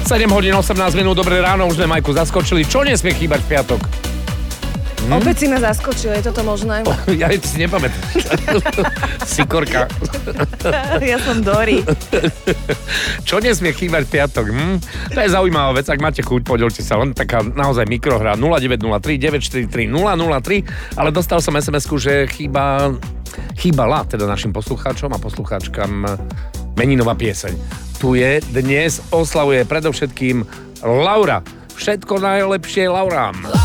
7 hodín 18 minút, dobré ráno, už sme Majku zaskočili. Čo nesmie chýbať v piatok? Opäť si ma zaskočil, je toto možné? Ja si nepamätám. Sikorka. Ja som Dory. Čo nesmie chýbať v piatok? To je zaujímavá vec, ak máte chuť, podelte sa. Len taká naozaj mikrohra 0903 943 003, ale dostal som SMS-ku, že chýbala teda našim poslucháčom a poslucháčkam meninová pieseň. Tu je, dnes oslavuje predovšetkým Laura. Všetko najlepšie, Laura.